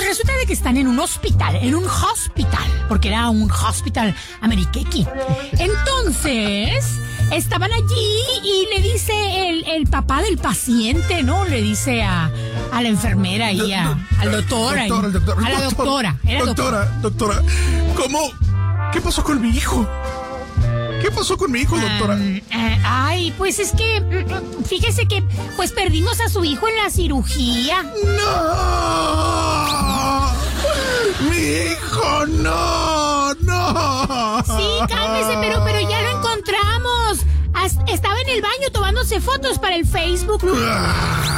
resulta de que están en un hospital, porque era un hospital ameriquequi. Entonces, estaban allí y le dice el papá del paciente, ¿no? Le dice a la enfermera y al doctor. A la doctora. Doctora, ¿cómo? ¿Qué pasó con mi hijo? ¿Qué pasó con mi hijo, doctora? Ay, pues es que, fíjese que, pues perdimos a su hijo en la cirugía. ¡No! ¡Mi hijo, no! Sí, cálmese, pero ya lo encontramos. Estaba en el baño tomándose fotos para el Facebook.